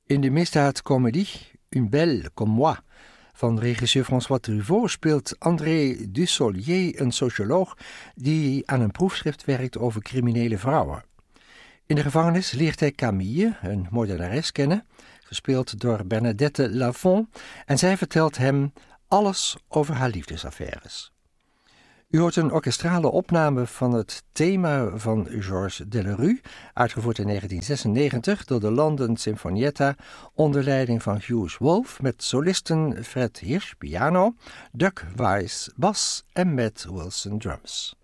In de misdaadcomedie Une belle comme moi van regisseur François Truffaut speelt André Dussolier een socioloog die aan een proefschrift werkt over criminele vrouwen. In de gevangenis leert hij Camille, een moordenares, kennen, gespeeld door Bernadette Lafont, en zij vertelt hem alles over haar liefdesaffaires. U hoort een orkestrale opname van het thema van Georges Delerue, uitgevoerd in 1996 door de London Sinfonietta onder leiding van Hughes Wolf met solisten Fred Hirsch piano, Doug Weiss bas en Matt Wilson drums.